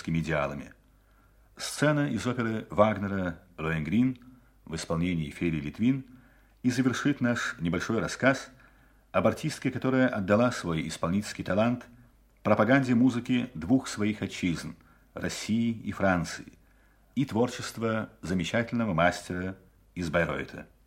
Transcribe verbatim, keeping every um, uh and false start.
философскими идеалами. Сцена из оперы Вагнера «Лоэнгрин» в исполнении Фели Литвин и завершит наш небольшой рассказ об артистке, которая отдала свой исполнительский талант пропаганде музыки двух своих отчизн – России и Франции, и творчество замечательного мастера из Байройта.